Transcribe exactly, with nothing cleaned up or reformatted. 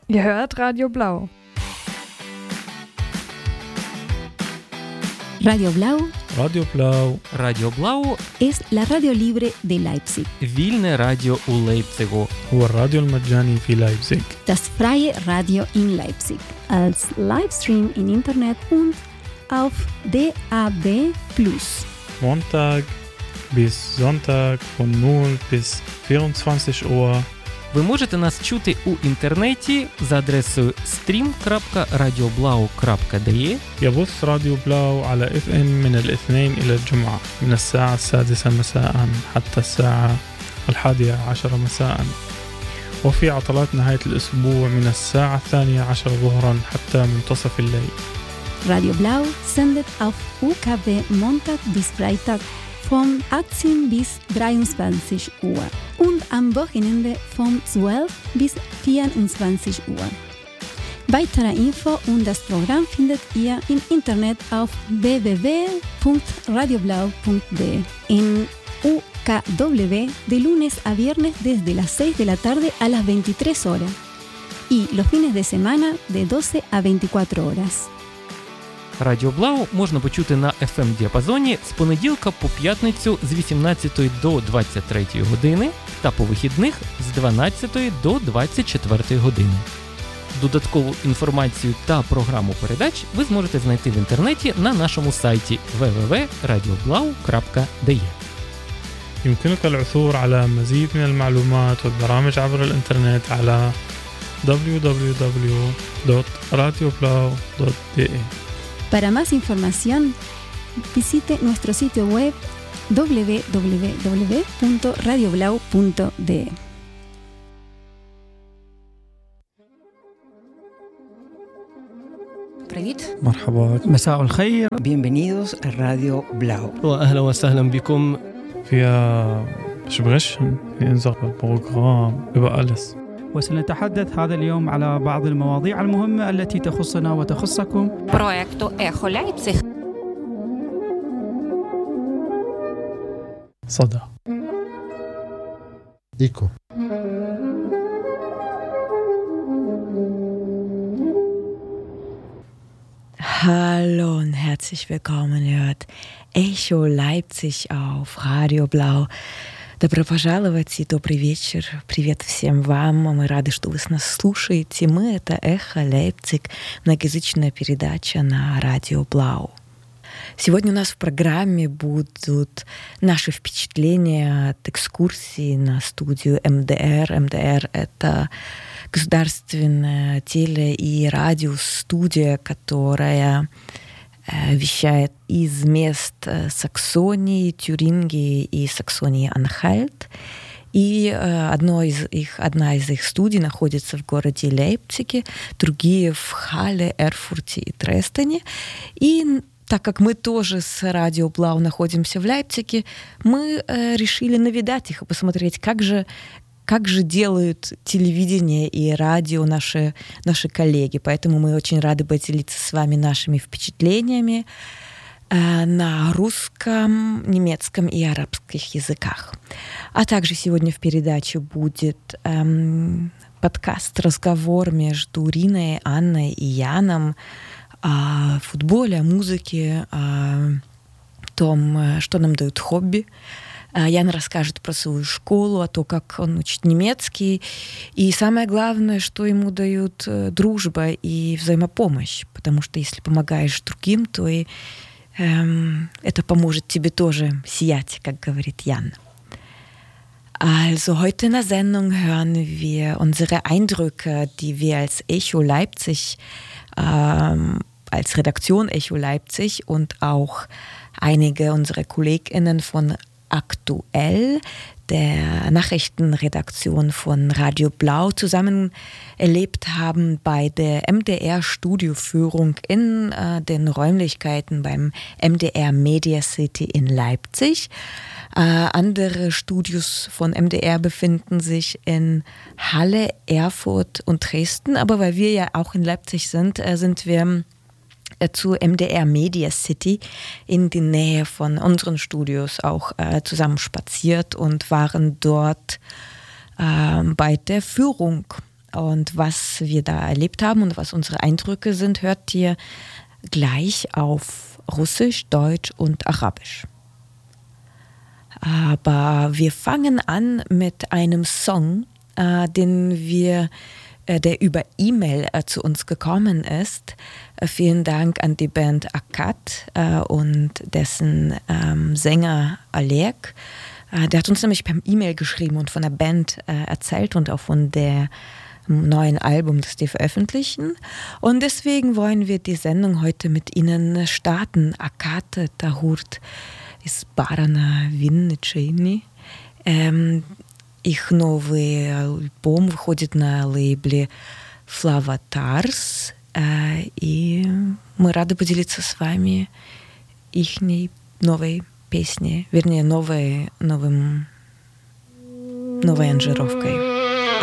Ihr hört Radio Blau. Radio Blau. Radio Blau. Radio Blau es la radio libre de Leipzig. Вільне радіо у Лейпцигу. هو الراديو المجاني في لايبزيغ. Das freie Radio in Leipzig. Als Livestream im Internet und auf D A B plus. Montag bis Sonntag von null bis vierundzwanzig Uhr. Ви можете нас чути у інтернеті за адресою стрім крапка радіоблау крапка ди. يبث راديو بلاو على اف ام من الاثنين إلى الجمعة من الساعة السادسة مساء حتى الساعة الحادية عشر مساء، وفي عطلات نهاية الأسبوع من الساعة الثانية عشر ظهرا حتى منتصف الليل. Radio Blau sendet auf U K W Montag bis Freitag von achtzehn bis dreiundzwanzig Uhr und am Wochenende von zwölf bis vierundzwanzig Uhr. Weitere Info und das Programm findet ihr im Internet auf w w w punto radioblau punto d e. En U K W de lunes a viernes desde las seis de la tarde a las veintitrés horas y los fines de semana de doce a veinticuatro horas. Радіо Блау можна почути на еф ем-діапазоні з понеділка по п'ятницю з вісімнадцятої до двадцять третьої години та по вихідних з дванадцятої до двадцять четвертої години. Додаткову інформацію та програму передач ви зможете знайти в інтернеті на нашому сайті дабл ю дабл ю дабл ю крапка радіоблау крапка ди і. يمكنك العثور على مزيد من المعلومات والبرامج عبر الإنترنت على دبليو دبليو دبليو دوت راديو بلاو دوت دي إي. Para más información, visite nuestro sitio web w w w punto radioblau punto d e. Привіт. مرحبا. مساء الخير. Bienvenidos a Radio Blau. وأهلا وسهلا بكم. فيها sprechen in unserem Programm über alles. وسنتحدث هذا اليوم على بعض المواضيع المهمة التي تخصنا وتخصكم. Проекту Ехо Лейпциг. صدى. إيكو. Hallo und herzlich willkommen, ihr hört Echo Leipzig auf Radio Blau. Добро пожаловать и добрый вечер. Привет всем вам. Мы рады, что вы нас слушаете. Мы — это Эхо Лейпциг, многоязычная передача на Радио Блау. Сегодня у нас в программе будут наши впечатления от экскурсии на студию эм дэ эр. эм дэ эр — это государственная теле- и радиостудия, которая вещает из мест Саксонии, Тюрингии и Саксонии-Анхальт. И одно из их, одна из их студий находится в городе Лейпциге, другие в Халле, Эрфурте и Дрездене. И так как мы тоже с Радио Блау находимся в Лейпциге, мы решили наведать их и посмотреть, как же Как же делают телевидение и радио наши, наши коллеги. Поэтому мы очень рады поделиться с вами нашими впечатлениями э, на русском, немецком и арабских языках. А также сегодня в передаче будет эм, подкаст, разговор между Риной, Анной и Яном о футболе, о музыке, о том, что нам дают хобби. Ян расскажет про свою школу, о том, как он учит немецкий. И самое главное, что ему дают дружба и взаимопомощь. Потому что если помогаешь другим, то и эм, это поможет тебе тоже сиять, как говорит Ян. Also heute in der Sendung hören wir unsere Eindrücke, die wir als Echo Leipzig, ähm, als Redaktion Echo Leipzig und auch einige unserer KollegInnen von Aktuell, der Nachrichtenredaktion von Radio Blau, zusammen erlebt haben bei der M D R-Studioführung in äh, den Räumlichkeiten beim M D R Media City in Leipzig. Äh, andere Studios von M D R befinden sich in Halle, Erfurt und Dresden, aber weil wir ja auch in Leipzig sind, äh, sind wir zu M D R Media City in die Nähe von unseren Studios auch äh, zusammen spaziert und waren dort äh, bei der Führung Und was wir da erlebt haben und was unsere Eindrücke sind, hört ihr gleich auf Russisch, Deutsch und Arabisch. Aber wir fangen an mit einem Song, äh, den wir, äh, der über E-Mail äh, zu uns gekommen ist. Äh, vielen Dank an die Band Akkad äh, und dessen ähm, Sänger Oleg. Äh, der hat uns nämlich per E-Mail geschrieben und von der Band äh, erzählt und auch von der neuen Album, das die veröffentlichen. Und deswegen wollen wir die Sendung heute mit Ihnen starten. Akkad Tahurt из Барана Винничини. Эм, их новый альбом выходит на лейбле Flavatars. Э, и мы рады поделиться с вами их новой песней, вернее, новой, новым, новой аранжировкой.